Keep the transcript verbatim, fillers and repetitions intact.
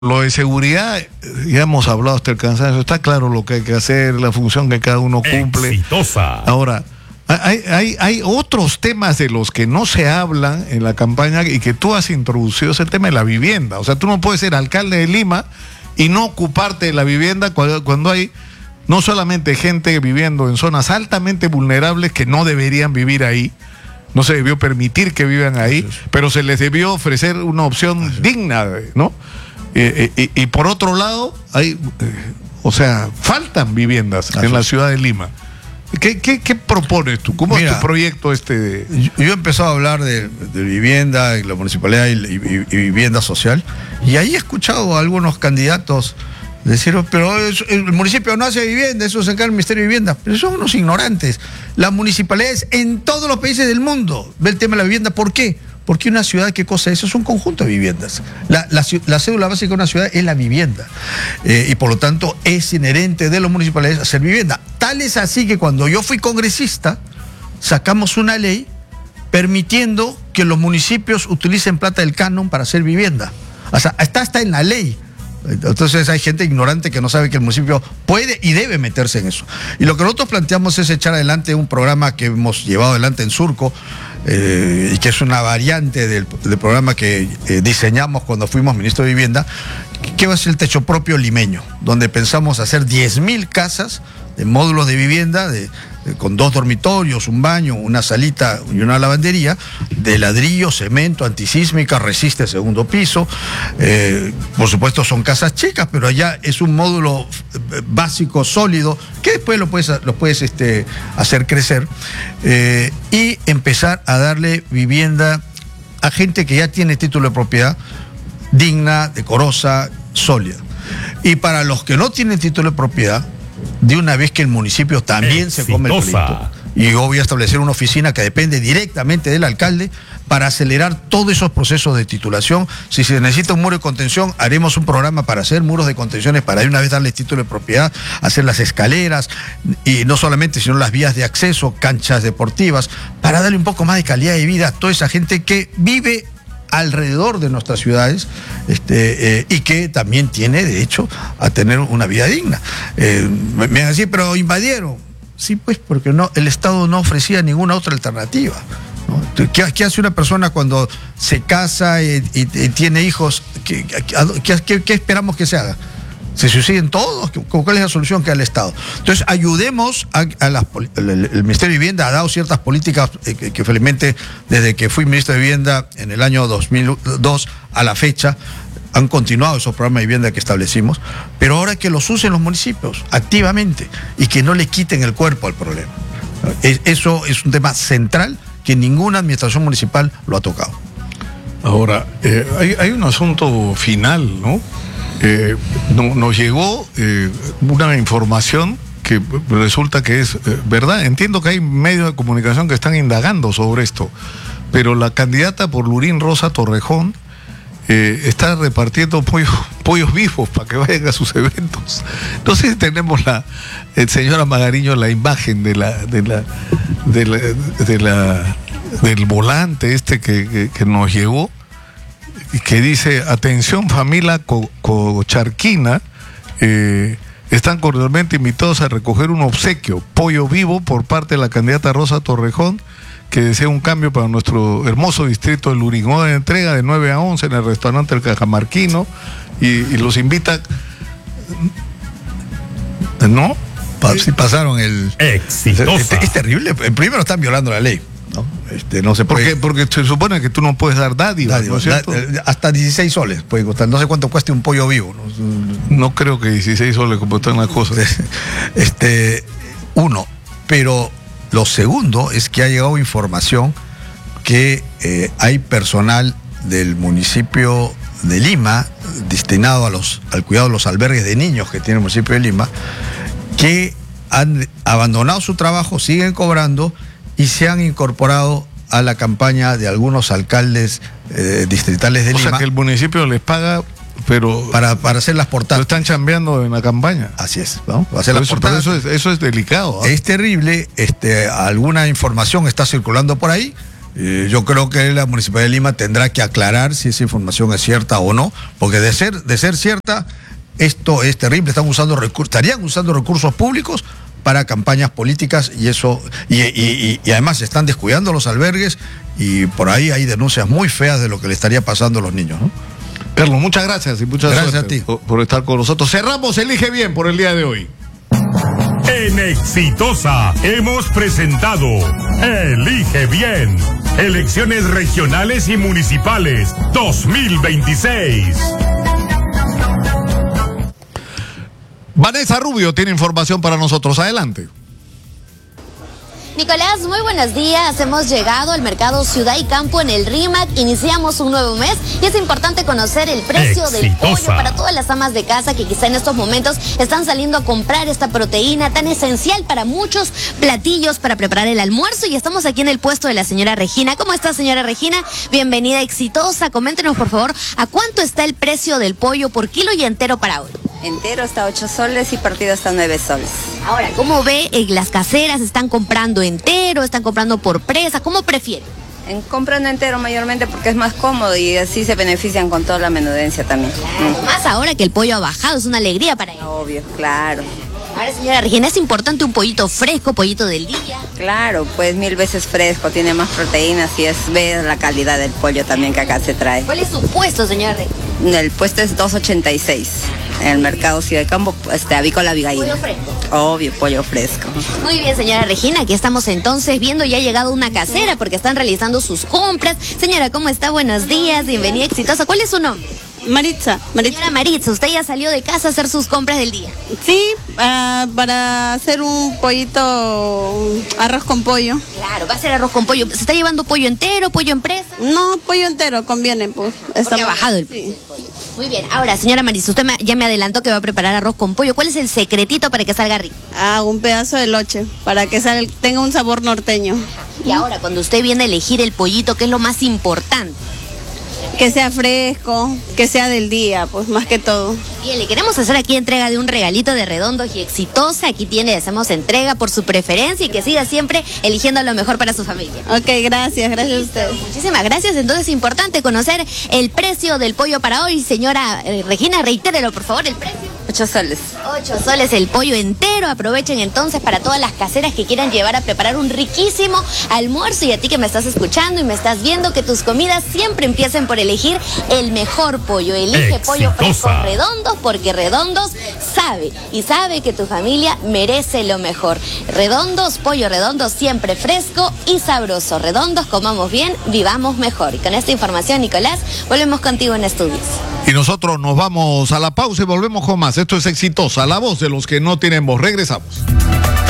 Lo de seguridad, ya hemos hablado hasta el cansancio, está claro lo que hay que hacer, la función que cada uno cumple. Exitosa. Ahora, hay, hay, hay otros temas de los que no se hablan en la campaña y que tú has introducido, es el tema de la vivienda. O sea, tú no puedes ser alcalde de Lima y no ocuparte de la vivienda cuando, cuando hay no solamente gente viviendo en zonas altamente vulnerables que no deberían vivir ahí. No se debió permitir que vivan ahí, pero se les debió ofrecer una opción digna, ¿no? Eh, eh, y por otro lado, hay, eh, o sea, faltan viviendas Así en la ciudad de Lima. ¿Qué, qué, qué propones tú? ¿Cómo Mira, es tu proyecto este? De... Yo, yo he empezado a hablar de, de vivienda, y la municipalidad y, y, y vivienda social, y ahí he escuchado a algunos candidatos decir, pero el municipio no hace vivienda, eso se encarga el Ministerio de Vivienda. Pero son unos ignorantes. Las municipalidades en todos los países del mundo ve el tema de la vivienda. ¿Por qué? Porque una ciudad, ¿qué cosa es? Eso es un conjunto de viviendas. La, la, la cédula básica de una ciudad es la vivienda. Eh, y por lo tanto es inherente de los municipalidades hacer vivienda. Tal es así que cuando yo fui congresista, sacamos una ley permitiendo que los municipios utilicen plata del canon para hacer vivienda. O sea, está hasta en la ley. Entonces hay gente ignorante que no sabe que el municipio puede y debe meterse en eso. Y lo que nosotros planteamos es echar adelante un programa que hemos llevado adelante en Surco, eh, y que es una variante del, del programa que eh, diseñamos cuando fuimos ministro de Vivienda, que va a ser el techo propio limeño, donde pensamos hacer diez mil casas de módulos de vivienda, de, de, con dos dormitorios, un baño, una salita y una lavandería, de ladrillo, cemento, antisísmica, resiste segundo piso. Eh, por supuesto son casas chicas, pero allá es un módulo básico, sólido, que después lo puedes, lo puedes este, hacer crecer, eh, y empezar a darle vivienda a gente que ya tiene título de propiedad digna, decorosa, sólida. Y para los que no tienen título de propiedad, de una vez que el municipio también Exitosa. se come el proyecto. Y yo voy a establecer una oficina que depende directamente del alcalde para acelerar todos esos procesos de titulación. Si se necesita un muro de contención, haremos un programa para hacer muros de contenciones, para de una vez darle título de propiedad, hacer las escaleras, y no solamente, sino las vías de acceso, canchas deportivas, para darle un poco más de calidad de vida a toda esa gente que vive alrededor de nuestras ciudades, este, eh, y que también tiene derecho a tener una vida digna. Eh, me van a decir, pero invadieron. Sí, pues, porque no, el Estado no ofrecía ninguna otra alternativa, ¿no? ¿Qué, qué hace una persona cuando se casa y, y, y tiene hijos? ¿Qué, qué, qué, ¿Qué esperamos que se haga? ¿Se suiciden todos? ¿Cuál es la solución que da el Estado? Entonces, ayudemos a, a las, el, el Ministerio de Vivienda ha dado ciertas políticas eh, que, que felizmente desde que fui ministro de Vivienda en el año dos mil dos a la fecha han continuado esos programas de vivienda que establecimos, pero ahora que los usen los municipios activamente y que no le quiten el cuerpo al problema. Eso es un tema central que ninguna administración municipal lo ha tocado. Ahora, eh, hay, hay un asunto final, ¿no? Eh, no, nos llegó eh, una información que resulta que es eh, verdad. Entiendo que hay medios de comunicación que están indagando sobre esto, pero la candidata por Lurín, Rosa Torrejón, eh, está repartiendo pollo, pollos vivos para que vayan a sus eventos. No sé si tenemos la, el señora Magariño, la imagen de la, de la, de la, de la del volante este que, que, que nos llegó, que dice: atención familia cocharquina, eh, están cordialmente invitados a recoger un obsequio, pollo vivo, por parte de la candidata Rosa Torrejón, que desea un cambio para nuestro hermoso distrito de Lurín. De entrega de nueve a once en el restaurante El Cajamarquino, y, y los invita, ¿no? Si pasaron el... Exitosa. Es, es terrible. Primero están violando la ley, ¿no? Este, no se puede... porque, porque se supone que tú no puedes dar dádivas, dádiva, ¿no es cierto? Da, hasta dieciséis soles puede costar. No sé cuánto cueste un pollo vivo. No, no creo que dieciséis soles como están las cosas. Este, uno. Pero lo segundo es que ha llegado información que eh, hay personal del municipio de Lima destinado a los, al cuidado de los albergues de niños que tiene el municipio de Lima, que han abandonado su trabajo, siguen cobrando y se han incorporado a la campaña de algunos alcaldes eh, distritales de o Lima. O sea que el municipio les paga, pero para, para hacer las portadas. Están chambeando en la campaña. Así es, ¿no? Para hacer las eso, portadas. Eso es, eso es delicado, ¿eh? Es terrible. Este, alguna información está circulando por ahí Eh, yo creo que la Municipalidad de Lima tendrá que aclarar si esa información es cierta o no, porque de ser, de ser cierta, esto es terrible. Están usando recursos, estarían usando recursos públicos para campañas políticas y eso, y, y, y, y además están descuidando los albergues y por ahí hay denuncias muy feas de lo que le estaría pasando a los niños, ¿no? Carlos, muchas gracias y muchas gracias suerte a ti por, por estar con nosotros. Cerramos Elige Bien por el día de hoy. En Exitosa hemos presentado Elige Bien, elecciones regionales y municipales dos mil veintiséis. Vanessa Rubio tiene información para nosotros. Adelante. Nicolás, muy buenos días. Hemos llegado al mercado Ciudad y Campo en el RIMAC. Iniciamos un nuevo mes y es importante conocer el precio Exitosa. del pollo para todas las amas de casa que quizá en estos momentos están saliendo a comprar esta proteína tan esencial para muchos platillos para preparar el almuerzo. Y estamos aquí en el puesto de la señora Regina. ¿Cómo está, señora Regina? Bienvenida a Exitosa. Coméntenos, por favor, ¿a cuánto está el precio del pollo por kilo y entero para hoy? Entero está ocho soles y partido está nueve soles. Ahora, ¿cómo ve? Eh, las caseras están comprando entero, están comprando por presa, ¿cómo prefiere? En compran entero mayormente porque es más cómodo y así se benefician con toda la menudencia también. Claro, más ahora que el pollo ha bajado, es una alegría para ellos. Obvio, claro. Ahora, señora Regina, es importante un pollito fresco, pollito del día. Claro, pues mil veces fresco, tiene más proteínas y es ver la calidad del pollo también que acá se trae. ¿Cuál es su puesto, señora Regina? El puesto es dos ochenta y seis. En el mercado Ciudad de Campo, este, Avícola Abigail. Pollo fresco. Obvio, pollo fresco. Muy bien, señora Regina, aquí estamos entonces viendo ya ha llegado una casera porque están realizando sus compras. Señora, ¿cómo está? Buenos días, bienvenida, Exitosa. ¿Cuál es su nombre? Maritza, Maritza. Señora Maritza, usted ya salió de casa a hacer sus compras del día. Sí, uh, para hacer un pollito, arroz con pollo. Claro, va a ser arroz con pollo. ¿Se está llevando pollo entero, pollo en presa? No, pollo entero, conviene, pues. Porque ha bajado el sí. Muy bien, ahora, señora Maritza, usted me- ya me adelantó que va a preparar arroz con pollo. ¿Cuál es el secretito para que salga rico? Ah, un pedazo de loche, para que sal- tenga un sabor norteño. Y ahora, cuando usted viene a elegir el pollito, ¿qué es lo más importante? Que sea fresco, que sea del día, pues más que todo. Bien, le queremos hacer aquí entrega de un regalito de Redondos y Exitosa. Aquí tiene, hacemos entrega por su preferencia y que siga siempre eligiendo lo mejor para su familia. Ok, gracias, gracias a ustedes. Muchísimas gracias. Entonces es importante conocer el precio del pollo para hoy. Señora eh, Regina, reitérelo, por favor, el precio. ocho soles. ocho soles el pollo entero. Aprovechen entonces para todas las caseras que quieran llevar a preparar un riquísimo almuerzo. Y a ti que me estás escuchando y me estás viendo, que tus comidas siempre empiecen por elegir el mejor pollo. Elige pollo fresco Exitosa. Redondos, porque Redondos sabe y sabe que tu familia merece lo mejor. Redondos, pollo Redondos, siempre fresco y sabroso. Redondos, comamos bien, vivamos mejor. Y con esta información, Nicolás, volvemos contigo en estudios. Y nosotros nos vamos a la pausa y volvemos con más. Esto es Exitosa, la voz de los que no tienen voz. Regresamos.